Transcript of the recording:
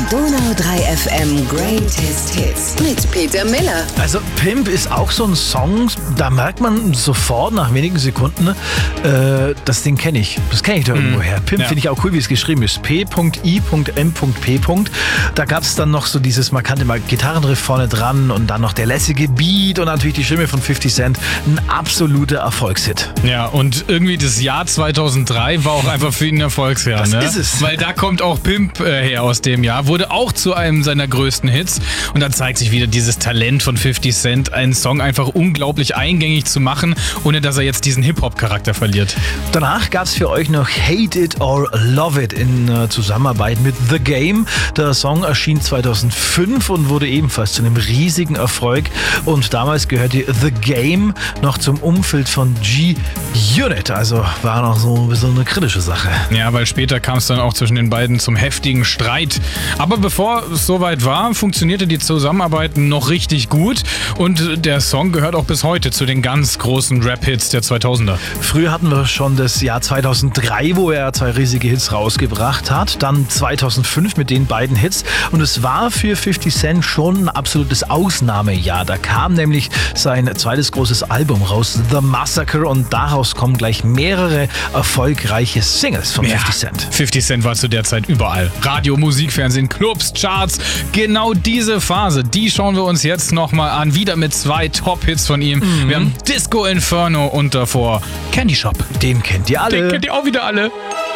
Donau 3 FM Greatest Hits mit Peter Miller. Also Pimp ist auch so ein Song, da merkt man sofort nach wenigen Sekunden, das Ding kenne ich. Das kenne ich da irgendwoher. Pimp finde ich auch cool, wie es geschrieben ist. P.I.M.P. Da gab es dann noch so dieses markante Gitarrenriff vorne dran und dann noch der lässige Beat und natürlich die Stimme von 50 Cent. Ein absoluter Erfolgshit. Ja, und irgendwie das Jahr 2003 war auch einfach für ihn ein Erfolgsjahr. Das ne? ist es. Weil da kommt auch Pimp her aus dem Jahr. Wurde auch zu einem seiner größten Hits. Und da zeigt sich wieder dieses Talent von 50 Cent, einen Song einfach unglaublich eingängig zu machen, ohne dass er jetzt diesen Hip-Hop-Charakter verliert. Danach gab es für euch noch Hate It or Love It in Zusammenarbeit mit The Game. Der Song erschien 2005 und wurde ebenfalls zu einem riesigen Erfolg. Und damals gehörte The Game noch zum Umfeld von G-Unit. Also war noch so ein bisschen eine kritische Sache. Ja, weil später kam es dann auch zwischen den beiden zum heftigen Streit. Aber bevor es soweit war, funktionierte die Zusammenarbeit noch richtig gut. Und der Song gehört auch bis heute zu den ganz großen Rap-Hits der 2000er. Früher hatten wir schon das Jahr 2003, wo er 2 riesige Hits rausgebracht hat. Dann 2005 mit den beiden Hits. Und es war für 50 Cent schon ein absolutes Ausnahmejahr. Da kam nämlich sein zweites großes Album raus, The Massacre. Und daraus kommen gleich mehrere erfolgreiche Singles von 50 Cent. 50 Cent war zu der Zeit überall. Radio, Musik, Fernsehen, Clubs, Charts. Genau diese Phase, die schauen wir uns jetzt nochmal an. Wieder mit 2 Top-Hits von ihm. Wir haben Disco Inferno und davor Candy Shop. Den kennt ihr alle. Den kennt ihr auch wieder alle.